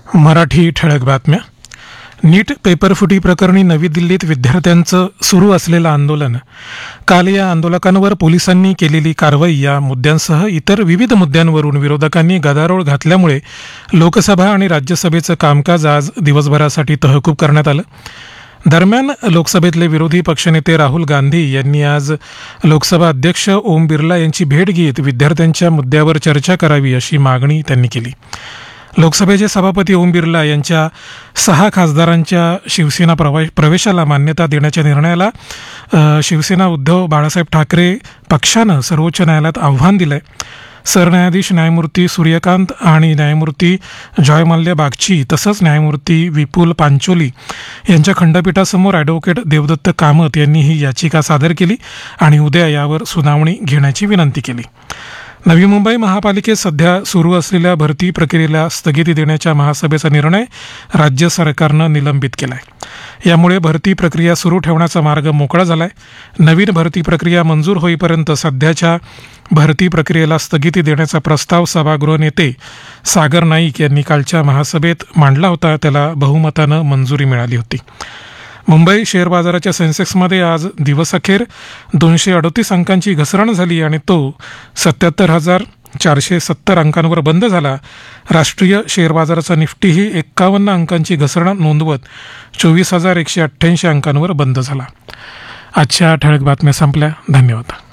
मराठी ठळक बातम्या. नीट पेपरफुटी प्रकरणी नवी दिल्लीत विद्यार्थ्यांचं सुरू असलेलं आंदोलन. काल या आंदोलकांवर पोलिसांनी केलेली कारवाई या मुद्द्यांसह इतर विविध मुद्द्यांवरून विरोधकांनी गदारोळ घातल्यामुळे लोकसभा आणि राज्यसभेचं कामकाज आज दिवसभरासाठी तहकूब करण्यात आलं. दरम्यान लोकसभेतले विरोधी पक्षनेते राहुल गांधी यांनी आज लोकसभा अध्यक्ष ओम बिर्ला यांची भेट घेत विद्यार्थ्यांच्या मुद्द्यावर चर्चा करावी अशी मागणी त्यांनी केली. लोकसभेचे सभापती ओम बिर्ला यांच्या 6 खासदारांच्या शिवसेना प्रवेशाला मान्यता देण्याच्या निर्णयाला शिवसेना उद्धव बाळासाहेब ठाकरे पक्षानं सर्वोच्च न्यायालयात आव्हान दिलं आहे. सरन्यायाधीश न्यायमूर्ती सूर्यकांत आणि न्यायमूर्ती जॉयमाल्या बागची तसंच न्यायमूर्ती विपुल पांचोली यांच्या खंडपीठासमोर ॲडव्होकेट देवदत्त कामत यांनी ही याचिका सादर केली आणि उद्या यावर सुनावणी घेण्याची विनंती केली. नवी मुंबई महापालिकेत सध्या सुरू असलेल्या भरती प्रक्रियेला स्थगिती देण्याच्या महासभेचा निर्णय राज्य सरकारनं निलंबित केला आहे. यामुळे भरती प्रक्रिया सुरू ठेवण्याचा मार्ग मोकळा झाला आहे. नवीन भरती प्रक्रिया मंजूर होईपर्यंत सध्याच्या भरती प्रक्रियेला स्थगिती देण्याचा प्रस्ताव सभागृह नेते सागर नाईक यांनी कालच्या महासभेत मांडला होता. त्याला बहुमतानं मंजुरी मिळाली होती. मुंबई शेअर बाजाराच्या सेन्सेक्समध्ये आज दिवसअखेर 238 अंकांची घसरण झाली आणि तो 77,470 अंकांवर बंद झाला. राष्ट्रीय शेअर बाजाराचा निफ्टीही 51 अंकांची घसरण नोंदवत 24,188 अंकांवर बंद झाला. आजच्या ठळक बातम्या संपल्या. धन्यवाद.